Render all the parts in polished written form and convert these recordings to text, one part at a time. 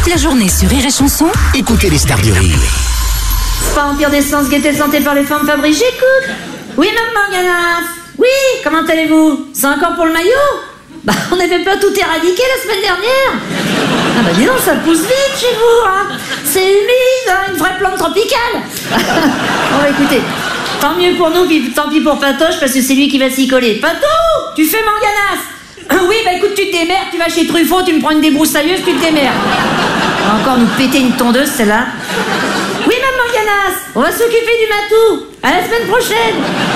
la journée sur Rire et Chanson, Écoutez les stars du rire. Spa Empire d'Essence, gaieté santé par les femmes Fabrice, j'écoute. Oui, maman Ganas. Oui, comment allez-vous? C'est encore pour le maillot? Bah, on n'avait pas tout éradiqué la semaine dernière. Ah bah dis donc, ça pousse vite chez vous, hein. C'est humide, hein, une vraie plante tropicale. Bon bah écoutez, tant mieux pour nous, puis tant pis pour Patoche, parce que c'est lui qui va s'y coller. Patou, tu fais Manganas? Oui, bah écoute, tu te démerdes, tu vas chez Truffaut, tu me prends une débroussailleuse, tu te démerdes. On va encore nous péter une tondeuse, celle-là. Oui, maman Ganas, on va s'occuper du matou. À la semaine prochaine.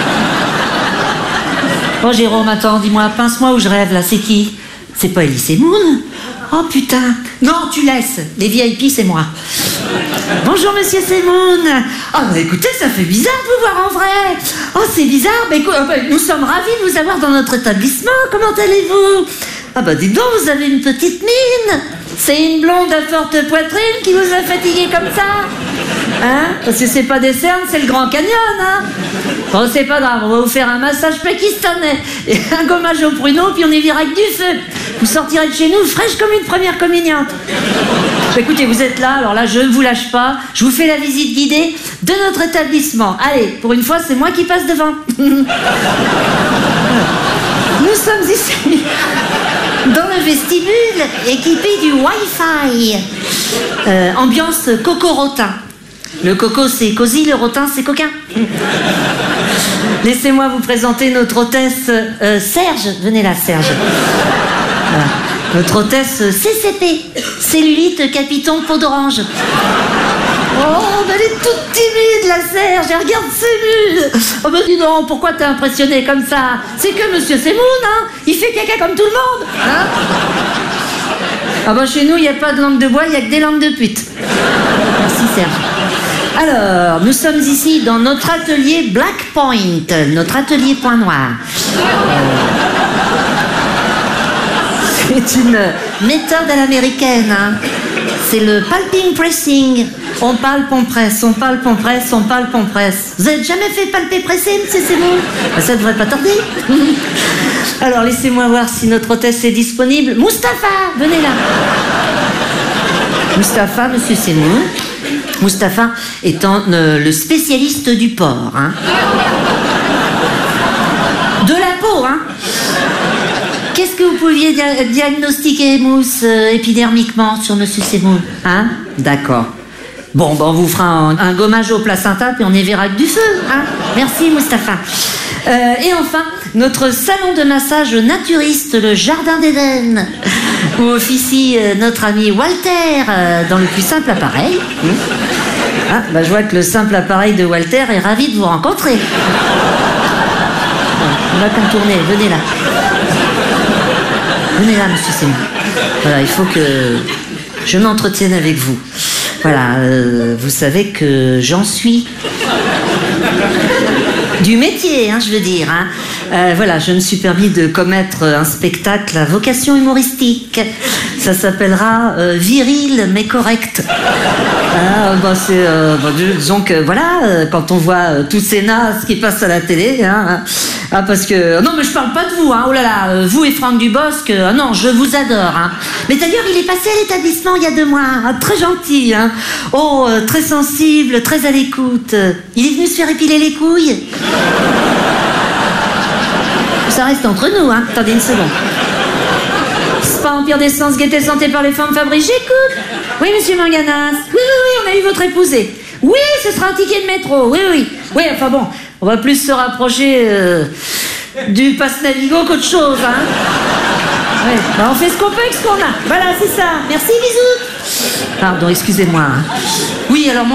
Oh Jérôme, attends, dis-moi, pince-moi où je rêve là, c'est qui? C'est pas Elise et Moon? Oh putain. Non, tu laisses, les VIP c'est moi. Bonjour monsieur Semoun. Oh bah écoutez, ça fait bizarre de vous voir en vrai. Oh c'est bizarre, bah, écoute, nous sommes ravis de vous avoir dans notre établissement, comment allez-vous? Ah bah dites donc, vous avez une petite mine. C'est une blonde à forte poitrine qui vous a fatigué comme ça? Hein? Parce que c'est pas des cernes, c'est le Grand Canyon, hein? Bon, c'est pas grave, on va vous faire un massage pakistanais et un gommage au pruneau, puis on est viré avec du feu. Vous sortirez de chez nous fraîche comme une première communiante. Bah, écoutez, vous êtes là, alors là, je ne vous lâche pas. Je vous fais la visite guidée de notre établissement. Allez, pour une fois, c'est moi qui passe devant. Nous sommes ici, dans le vestibule, équipé du Wi-Fi. Ambiance coco-rotin. Le coco, c'est cosy, le rotin, c'est coquin. Laissez-moi vous présenter notre hôtesse Serge. Venez là, Serge. Voilà. Notre hôtesse CCP, cellulite, capiton, peau d'orange. Oh, mais elle est toute timide, la Serge. Elle regarde ses mules. Oh, ben dis donc, pourquoi t'es impressionné comme ça? C'est que monsieur Semoun, hein. Il fait caca comme tout le monde, hein. Ah ben chez nous, il n'y a pas de langue de bois, il n'y a que des langues de pute. Merci, Serge. Alors, nous sommes ici dans notre atelier Black Point, notre atelier point noir. C'est une méthode à l'américaine, hein. C'est le palping pressing. On palpe, on presse, on palpe, on presse, on palpe, on presse. Vous avez jamais fait palper presser, monsieur Semoun? Ça devrait pas tarder. Alors, laissez-moi voir si notre hôtesse est disponible. Mustapha, venez là. Mustapha, monsieur Semoun. Mustapha étant le spécialiste du porc, hein. De la peau, hein. Qu'est-ce que vous pouviez diagnostiquer, Mousse, épidermiquement sur monsieur Semoun, hein? D'accord. Bon, ben on vous fera un gommage au placenta, puis on y verra que du feu, hein. Merci, Mustapha. Et enfin, notre salon de massage naturiste, le Jardin d'Éden, où officie notre ami Walter dans le plus simple appareil. Ah, bah, je vois que le simple appareil de Walter est ravi de vous rencontrer. On va contourner, venez là. Venez là, monsieur Semoun. Voilà, il faut que je m'entretienne avec vous. Voilà, vous savez que j'en suis du métier, hein, je veux dire, hein. Voilà, je me suis permis de commettre un spectacle à vocation humoristique. Ça s'appellera Viril mais correct. Bah, c'est, disons que voilà, quand on voit tous ces nazes qui passent à la télé, hein, parce que non mais je parle pas de vous, hein, oh là là, vous et Franck Dubosc, non, je vous adore, hein. Mais d'ailleurs il est passé à l'établissement il y a 2 mois, hein, très gentil, hein. Oh, très sensible, très à l'écoute. Il est venu se faire épiler les couilles. Ça reste entre nous, hein. Attendez une seconde. Spa Empire d'Essence, gaieté santé par les femmes Fabrice, j'écoute. Oui, monsieur Manganas. Oui, on a eu votre épousé. Oui, ce sera un ticket de métro. Oui. Oui, enfin bon, on va plus se rapprocher du passe Navigo qu'autre chose, hein. Ouais, bah on fait ce qu'on peut avec ce qu'on a. Voilà, c'est ça. Merci, bisous. Pardon, excusez-moi, hein. Oui, alors